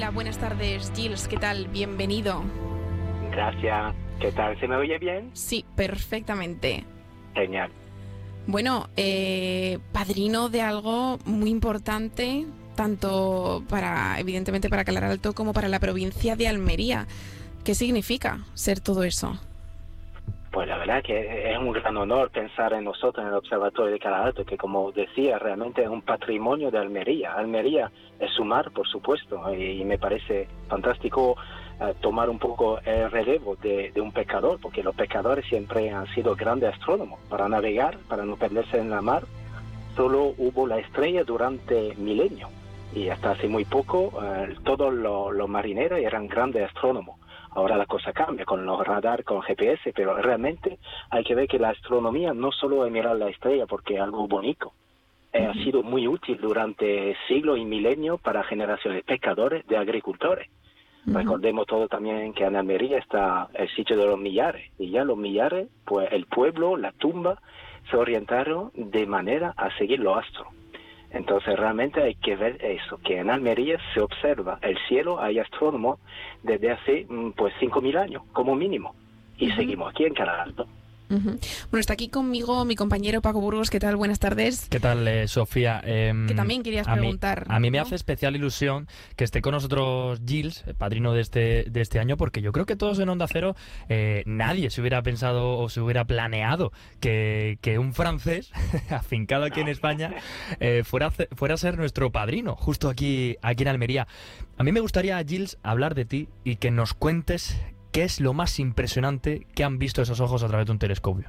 Hola, buenas tardes, Gilles, ¿qué tal? Bienvenido. Gracias. ¿Qué tal? ¿Se me oye bien? Sí, perfectamente. Genial. Bueno, padrino de algo muy importante, tanto evidentemente para Calar Alto como para la provincia de Almería. ¿Qué significa ser todo eso? Pues la verdad que es un gran honor pensar en nosotros en el Observatorio de Calar Alto, que como decía, realmente es un patrimonio de Almería. Almería es su mar, por supuesto, y me parece fantástico tomar un poco el relevo de un pescador, porque los pescadores siempre han sido grandes astrónomos. Para navegar, para no perderse en la mar, solo hubo la estrella durante milenios. Y hasta hace muy poco todos los marineros eran grandes astrónomos. Ahora la cosa cambia con los radar, con GPS, pero realmente hay que ver que la astronomía no solo es mirar la estrella porque es algo bonito. Ha sido muy útil durante siglos y milenios para generaciones de pescadores, de agricultores. Recordemos todo también que en Almería está el sitio de los millares, y ya los millares, pues el pueblo, la tumba, se orientaron de manera a seguir los astros. Entonces realmente hay que ver eso, que en Almería se observa el cielo, hay astrónomos desde hace pues 5.000 años, como mínimo, y seguimos aquí en Calar Alto. Bueno, está aquí conmigo mi compañero Paco Burgos. ¿Qué tal? Buenas tardes. ¿Qué tal, Sofía? Que también querías preguntar. A mí me ¿no? hace especial ilusión que esté con nosotros Gilles, padrino de este año, porque yo creo que todos en Onda Cero, nadie se hubiera pensado o se hubiera planeado que un francés, afincado aquí en España, fuera a ser nuestro padrino, justo aquí en Almería. A mí me gustaría, Gilles, hablar de ti y que nos cuentes qué es lo más impresionante que han visto esos ojos a través de un telescopio.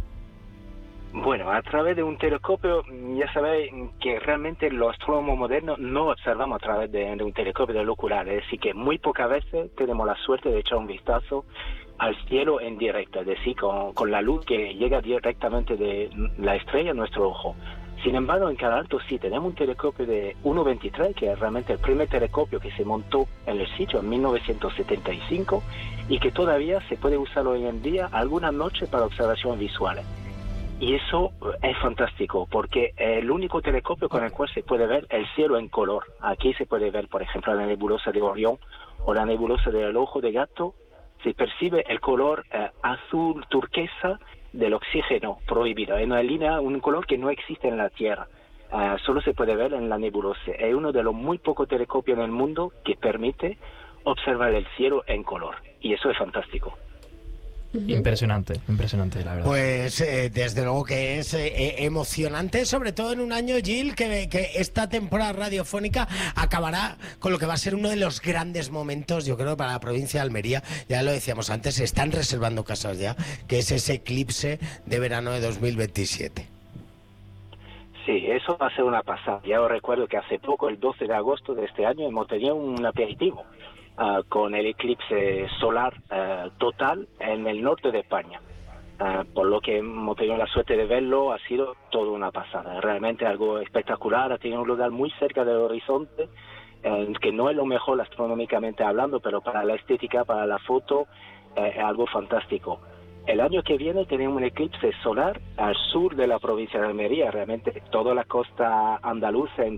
Bueno, a través de un telescopio, ya sabéis que realmente los astrónomos modernos no observamos a través de un telescopio de ocular, es decir, que muy pocas veces tenemos la suerte de echar un vistazo al cielo en directo, es decir, con la luz que llega directamente de la estrella a nuestro ojo. Sin embargo, en Calar Alto sí tenemos un telescopio de 1.23, que es realmente el primer telescopio que se montó en el sitio en 1975 y que todavía se puede usar hoy en día algunas noches para observaciones visuales. Y eso es fantástico, porque es el único telescopio con el cual se puede ver el cielo en color. Aquí se puede ver, por ejemplo, la nebulosa de Orión o la nebulosa del Ojo de Gato. Se percibe el color azul turquesa del oxígeno prohibido. Es una línea, un color que no existe en la Tierra. Solo se puede ver en la nebulosa. Es uno de los muy pocos telescopios en el mundo que permite observar el cielo en color. Y eso es fantástico. Impresionante, la verdad. Pues desde luego que es emocionante, sobre todo en un año, Gil, que esta temporada radiofónica acabará con lo que va a ser uno de los grandes momentos, yo creo, para la provincia de Almería. Ya lo decíamos antes, se están reservando casas ya, que es ese eclipse de verano de 2027. Sí, eso va a ser una pasada. Ya os recuerdo que hace poco, el 12 de agosto de este año, hemos tenido un aperitivo con el eclipse solar total en el norte de España. Por lo que hemos tenido la suerte de verlo, ha sido toda una pasada. Realmente algo espectacular, ha tenido un lugar muy cerca del horizonte, que no es lo mejor astronómicamente hablando, pero para la estética, para la foto, es algo fantástico. El año que viene tenemos un eclipse solar al sur de la provincia de Almería. Realmente toda la costa andaluza